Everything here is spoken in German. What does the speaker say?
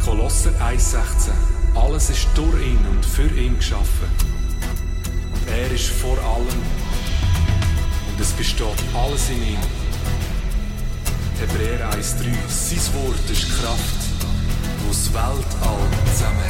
Kolosser 1,16. Alles ist durch ihn und für ihn geschaffen. Und er ist vor allem. Und es besteht alles in ihm. Hebräer 1,3. Sein Wort ist Kraft, wo das Weltall zusammenhält.